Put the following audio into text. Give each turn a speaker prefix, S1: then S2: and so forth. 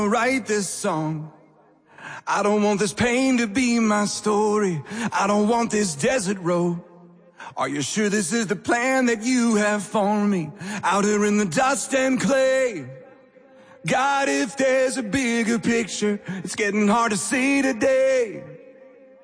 S1: Write this song. I don't want this pain to be my story. I don't want this desert road. Are you sure this is the plan that you have for me? Out here in the dust and clay. God, if there's a bigger picture, it's getting hard to see today.